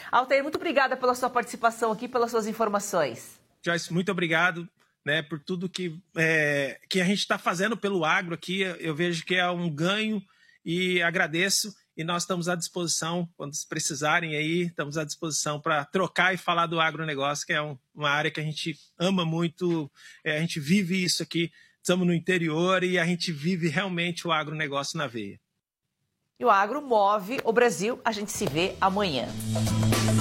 Altair, muito obrigada pela sua participação aqui, pelas suas informações. Joyce, muito obrigado, né, por tudo que a gente está fazendo pelo agro aqui. Eu vejo que é um ganho e agradeço. E nós estamos à disposição, quando precisarem aí, estamos à disposição para trocar e falar do agronegócio, que é uma área que a gente ama muito, a gente vive isso aqui, estamos no interior e a gente vive realmente o agronegócio na veia. E o agro move o Brasil, a gente se vê amanhã.